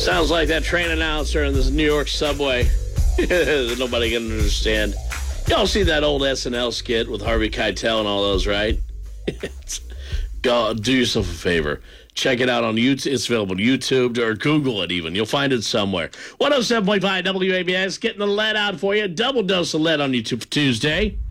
Sounds like that train announcer in this New York subway. Nobody can understand. Y'all see that old SNL skit with Harvey Keitel and all those, right? Go do yourself a favor. Check it out on YouTube. It's available on YouTube or Google it even. You'll find it somewhere. 107.5 WABS getting the lead out for you. Double dose of lead on YouTube for Tuesday.